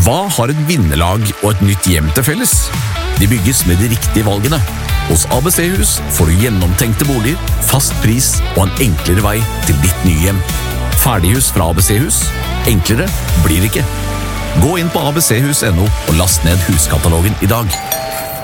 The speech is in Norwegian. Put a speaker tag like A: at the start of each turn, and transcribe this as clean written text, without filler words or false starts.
A: Hva har et vinnerlag og et nytt hjem til felles? De bygges med de riktige valgene. Hos ABC-hus får du gjennomtenkte boliger, fast pris og en enklere vei til ditt nye hjem. Ferdighus fra ABC-hus. Enklere blir det ikke. Gå inn på abchus.no og last ned huskatalogen i dag.